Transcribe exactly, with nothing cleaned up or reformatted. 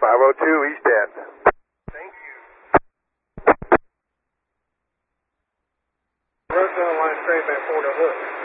five oh two East End. Thank you. Road's on line straight back forward to hook.